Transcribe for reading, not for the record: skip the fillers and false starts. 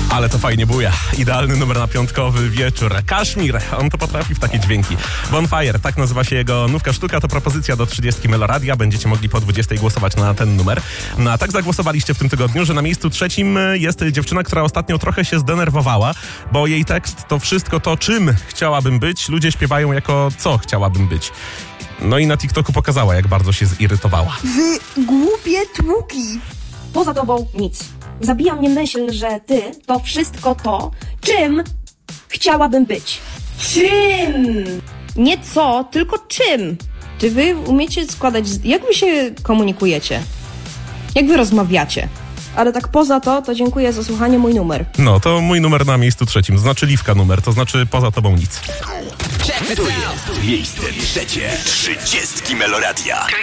Ale to fajnie buja. Idealny numer na piątkowy wieczór. Kaszmir, on to potrafi w takie dźwięki. Bonfire, tak nazywa się jego nówka sztuka. To propozycja do 30 Meloradia. Będziecie mogli po 20 głosować na ten numer. No a tak zagłosowaliście w tym tygodniu, że na miejscu trzecim jest dziewczyna, która ostatnio trochę się zdenerwowała, bo jej tekst to wszystko to, czym chciałabym być, ludzie śpiewają jako co chciałabym być. No i na TikToku pokazała, jak bardzo się zirytowała. Wy głupie tłuki. Poza tobą nic. Zabija mnie myśl, że ty to wszystko to, czym chciałabym być. Czym? Nie co, tylko czym. Czy wy umiecie składać... Jak wy się komunikujecie? Jak wy rozmawiacie? Ale tak poza to dziękuję za słuchanie mój numer. No, to mój numer na miejscu trzecim. To znaczy Liwka numer, to znaczy poza tobą nic. To jest miejsce trzecie 30 Meloradia.